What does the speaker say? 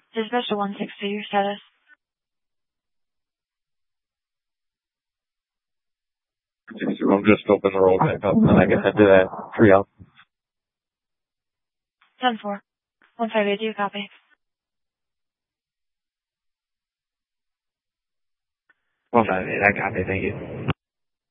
Dispatch to 160, your status. I'm just open the roll back up, and I can head to that tree out. 10-4. 158, do you copy? 158, I copy, thank you.